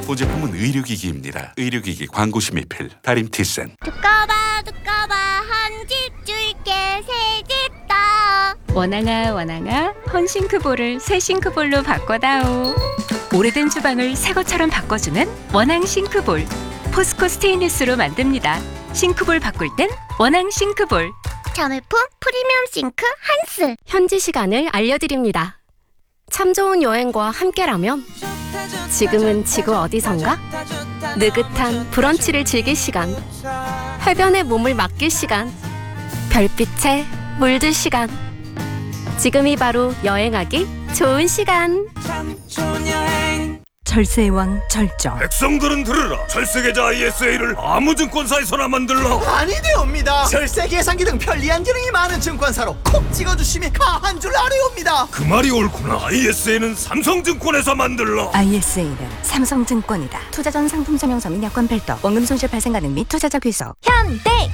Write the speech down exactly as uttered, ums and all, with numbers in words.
본 제품은 의료기기입니다. 의료기기 광고심의필 다림티센. 두꺼봐 두꺼봐 한 집 줄게 새 집 더. 원앙아 원앙아 헌싱크볼을 새 싱크볼로 바꿔다오. 오래된 주방을 새 것처럼 바꿔주는 원앙 싱크볼. 포스코 스테인리스로 만듭니다. 싱크볼 바꿀 땐 원앙 싱크볼. 자매품 프리미엄 싱크 한스. 현지 시간을 알려드립니다. 참 좋은 여행과 함께라면 지금은 지구 어디선가? 느긋한 브런치를 즐길 시간, 해변에 몸을 맡길 시간, 별빛에 물들 시간. 지금이 바로 여행하기 좋은 시간. 절세의 왕 절정. 백성들은 들으라. 절세계좌 아이에스에이를 아무 증권사에서나 만들라. 아니되옵니다. 절세 계산기 등 편리한 기능이 많은 증권사로 콕 찍어주시면 가한 줄 아뢰옵니다. 그 말이 옳구나. 아이에스에이는 삼성증권에서 만들라. 아이에스에이는 삼성증권이다. 투자 전 상품 설명서 및 여건 별도. 원금 손실 발생 가능 및 투자자 귀속. 현대